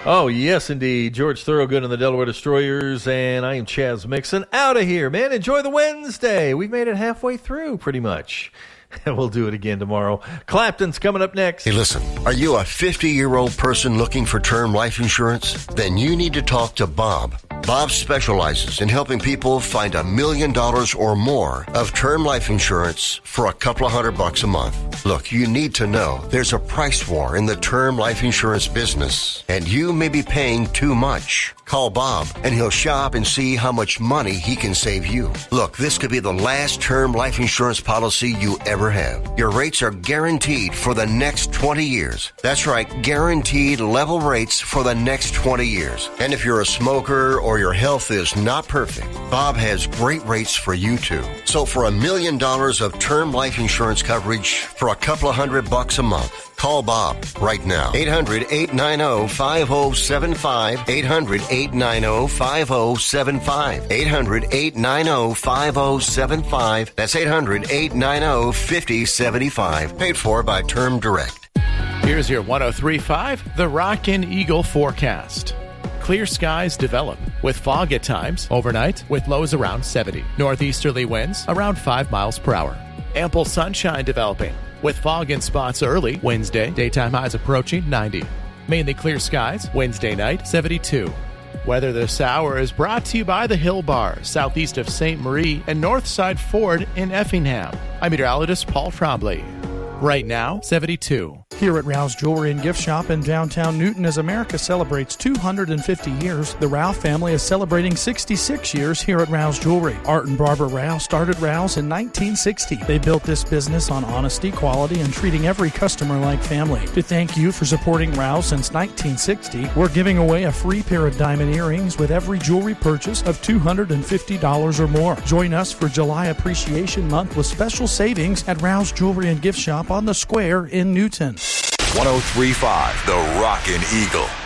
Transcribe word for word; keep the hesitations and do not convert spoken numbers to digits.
Oh, yes, indeed. George Thorogood and the Delaware Destroyers, and I am Chaz Mixon. Out of here, man. Enjoy the Wednesday. We've made it halfway through, pretty much. And we'll do it again tomorrow. Clapton's coming up next. Hey, listen, are you a fifty-year-old person looking for term life insurance? Then you need to talk to Bob. Bob specializes in helping people find a million dollars or more of term life insurance for a couple of hundred bucks a month. Look, you need to know there's a price war in the term life insurance business, and you may be paying too much. Call Bob, and he'll shop and see how much money he can save you. Look, this could be the last term life insurance policy you ever have. Your rates are guaranteed for the next twenty years. That's right, guaranteed level rates for the next twenty years. And if you're a smoker or your health is not perfect, Bob has great rates for you too. So for a million dollars of term life insurance coverage for a couple of hundred bucks a month, call Bob right now. eight hundred, eight nine zero, five zero seven five. eight hundred, eight nine zero, five zero seven five. eight hundred, eight nine zero, five zero seven five. That's eight hundred, eight nine zero, five zero seven five. Paid for by Term Direct. Here's your one oh three point five, The Rockin' Eagle forecast. Clear skies develop, with fog at times, overnight, with lows around seventy. Northeasterly winds around five miles per hour. Ample sunshine developing, with fog in spots early Wednesday, daytime highs approaching ninety. Mainly clear skies, Wednesday night, seventy-two. Weather this hour is brought to you by the Hill Bar, southeast of Saint Marie, and Northside Ford in Effingham. I'm meteorologist Paul Trombley. Right now, seventy-two. Here at Rouse Jewelry and Gift Shop in downtown Newton, as America celebrates two hundred fifty years, the Rouse family is celebrating sixty-six years here at Rouse Jewelry. Art and Barbara Rouse started Rouse in nineteen sixty. They built this business on honesty, quality, and treating every customer like family. To thank you for supporting Rouse since nineteen sixty, we're giving away a free pair of diamond earrings with every jewelry purchase of two hundred fifty dollars or more. Join us for July Appreciation Month with special savings at Rouse Jewelry and Gift Shop on the Square in Newton. one oh three point five, The Rockin' Eagle.